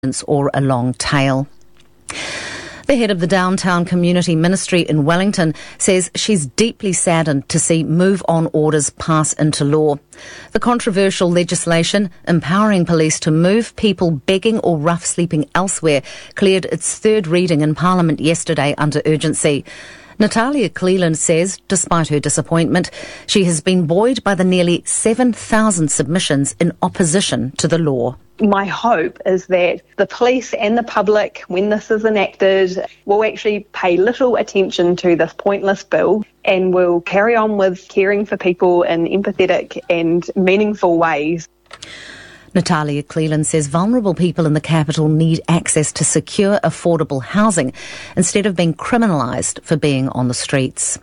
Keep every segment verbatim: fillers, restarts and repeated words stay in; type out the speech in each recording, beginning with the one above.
or a long tail. The head of the Downtown Community Ministry in Wellington says she's deeply saddened to see move-on orders pass into law. The controversial legislation empowering police to move people begging or rough sleeping elsewhere cleared its third reading in Parliament yesterday under urgency. Natalia Cleland says, despite her disappointment, she has been buoyed by the nearly seven thousand submissions in opposition to the law. My hope is that the police and the public, when this is enacted, will actually pay little attention to this pointless bill and will carry on with caring for people in empathetic and meaningful ways. Natalia Cleland says vulnerable people in the capital need access to secure, affordable housing instead of being criminalised for being on the streets.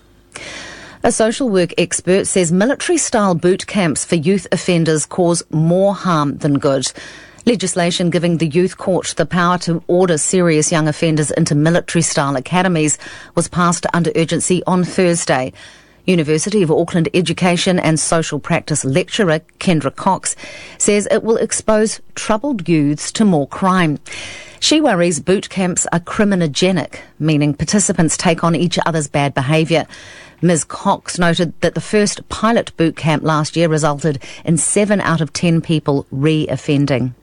A social work expert says military-style boot camps for youth offenders cause more harm than good. Legislation giving the Youth Court the power to order serious young offenders into military-style academies was passed under urgency on Thursday. University of Auckland Education and Social Practice lecturer Kendra Cox says it will expose troubled youths to more crime. She worries boot camps are criminogenic, meaning participants take on each other's bad behaviour. Miz Cox noted that the first pilot boot camp last year resulted in seven out of ten people re-offending.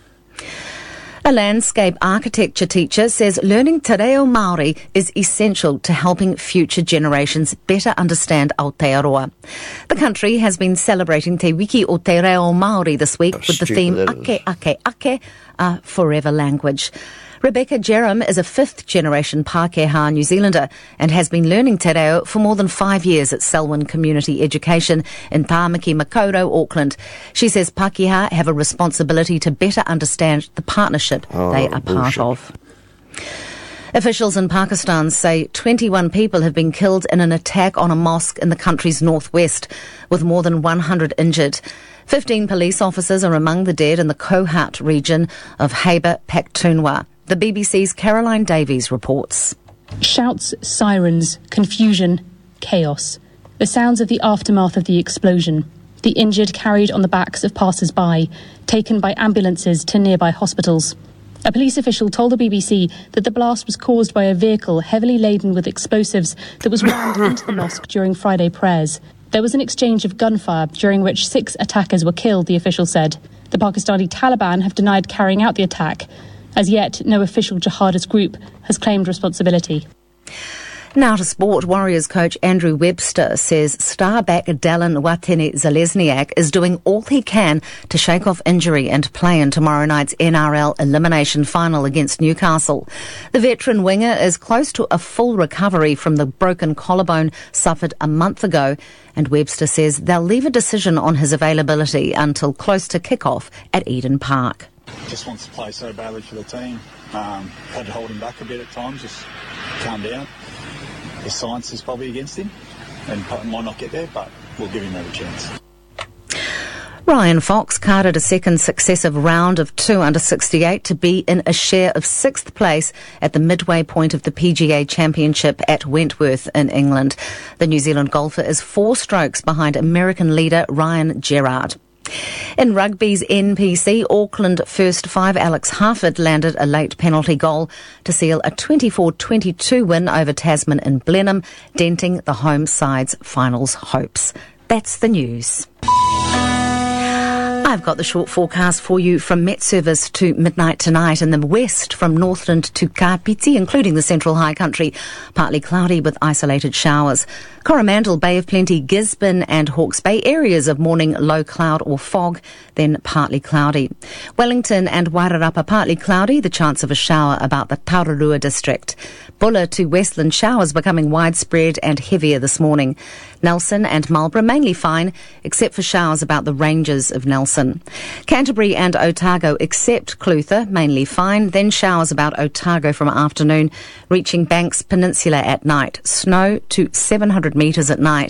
A landscape architecture teacher says learning te reo Māori is essential to helping future generations better understand Aotearoa. The country has been celebrating Te Wiki o Te Reo Māori this week with the theme Ake, Ake, Ake, a forever language. Rebecca Jerram is a fifth-generation Pākehā New Zealander and has been learning te reo for more than five years at Selwyn Community Education in Tāmaki Makaurau, Auckland. She says Pākehā have a responsibility to better understand the partnership oh, they are bullshit. part of. Officials in Pakistan say twenty-one people have been killed in an attack on a mosque in the country's northwest, with more than one hundred injured. Fifteen police officers are among the dead in the Kohat region of Khyber Pakhtunkhwa. The B B C's Caroline Davies reports. Shouts, sirens, confusion, chaos. The sounds of the aftermath of the explosion. The injured carried on the backs of passers-by, taken by ambulances to nearby hospitals. A police official told the B B C that the blast was caused by a vehicle heavily laden with explosives that was rammed into the mosque during Friday prayers. There was an exchange of gunfire during which six attackers were killed, the official said. The Pakistani Taliban have denied carrying out the attack. As yet, no official jihadist group has claimed responsibility. Now to sport. Warriors coach Andrew Webster says star back Dallin Watene-Zelezniak is doing all he can to shake off injury and play in tomorrow night's N R L elimination final against Newcastle. The veteran winger is close to a full recovery from the broken collarbone suffered a month ago, and Webster says they'll leave a decision on his availability until close to kick-off at Eden Park. Just wants to play so badly for the team. Um, had to hold him back a bit at times, just calm down. The science is probably against him and might not get there, but we'll give him another chance. Ryan Fox carded a second successive round of two under sixty-eight to be in a share of sixth place at the midway point of the P G A Championship at Wentworth in England. The New Zealand golfer is four strokes behind American leader Ryan Gerard. In rugby's N P C, Auckland first five Alex Harford landed a late penalty goal to seal a twenty-four twenty-two win over Tasman in Blenheim, denting the home side's finals hopes. That's the news. I've got the short forecast for you from Met Service to midnight tonight. In the west, from Northland to Kapiti, including the Central High Country, partly cloudy with isolated showers. Coromandel, Bay of Plenty, Gisborne and Hawke's Bay, areas of morning low cloud or fog, then partly cloudy. Wellington and Wairarapa, partly cloudy, the chance of a shower about the Tararua district. Buller to Westland, showers becoming widespread and heavier this morning. Nelson and Marlborough, mainly fine, except for showers about the ranges of Nelson. Canterbury and Otago, except Clutha, mainly fine, then showers about Otago from afternoon, reaching Banks Peninsula at night. Snow to seven hundred metres at night.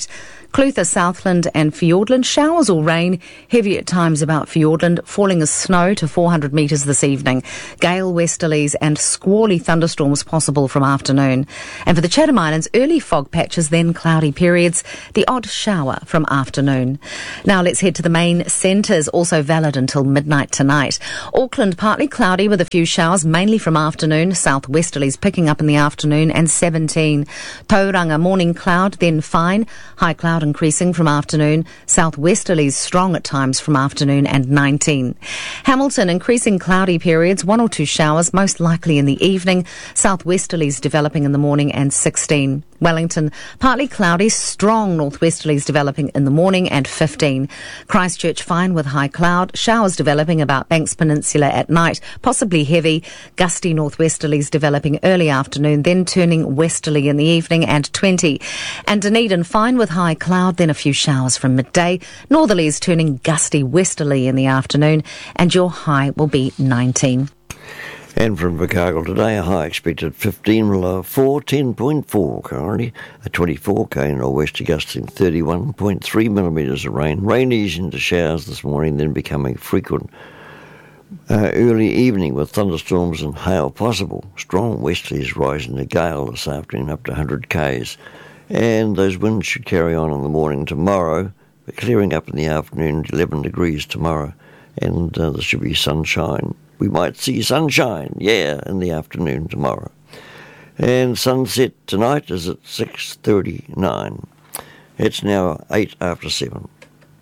Clutha, Southland and Fiordland, showers or rain, heavy at times about Fiordland, falling as snow to four hundred metres this evening. Gale westerlies and squally thunderstorms possible from afternoon. And for the Chatham Islands, early fog patches, then cloudy periods, the odd shower from afternoon. Now let's head to the main centres, also valid until midnight tonight. Auckland, partly cloudy with a few showers, mainly from afternoon. Southwesterlies picking up in the afternoon and seventeen. Tauranga, morning cloud, then fine. High cloud increasing from afternoon. Southwesterlies strong at times from afternoon and nineteen. Hamilton, increasing cloudy periods, one or two showers, most likely in the evening. Southwesterlies developing in the morning and sixteen. Wellington, partly cloudy, strong northwesterlies developing in the morning and fifteen. Christchurch, fine with high cloud, showers developing about Banks Peninsula at night, possibly heavy, gusty northwesterlies developing early afternoon, then turning westerly in the evening and twenty. And Dunedin, fine with high cloud, then a few showers from midday, northerlies turning gusty westerly in the afternoon, and your high will be nineteen. And from Invercargill today, a high expected fifteen, below four, ten point four currently, a twenty-four k nor'west gusting thirty-one point three millimetres of rain. Rain easing into showers this morning, then becoming frequent uh, early evening with thunderstorms and hail possible. Strong westerlies rising to gale this afternoon up to one hundred k's. And those winds should carry on in the morning tomorrow, but clearing up in the afternoon, eleven degrees tomorrow, and uh, there should be sunshine. We might see sunshine, yeah, in the afternoon tomorrow. And sunset tonight is at six thirty-nine. It's now eight after seven.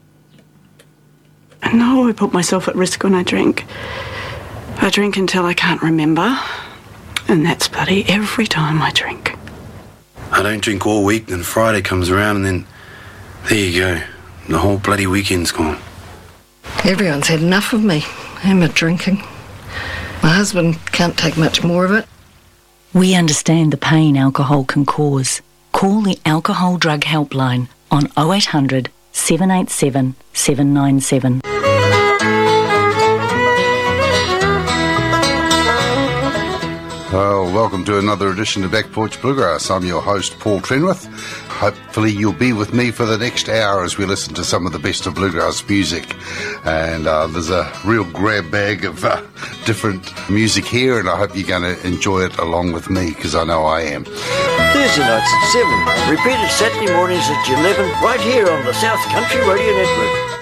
I know I put myself at risk when I drink. I drink until I can't remember, and that's bloody every time I drink. I don't drink all week, then Friday comes around and then there you go. The whole bloody weekend's gone. Everyone's had enough of me and my drinking. My husband can't take much more of it. We understand the pain alcohol can cause. Call the Alcohol Drug Helpline on oh eight hundred, seven eight seven, seven nine seven. Well, welcome to another edition of Back Porch Bluegrass. I'm your host, Paul Trenwith. Hopefully you'll be with me for the next hour as we listen to some of the best of bluegrass music. And uh, there's a real grab bag of uh, different music here, and I hope you're going to enjoy it along with me, because I know I am. Thursday nights at seven, repeated Saturday mornings at eleven, right here on the South Country Radio Network.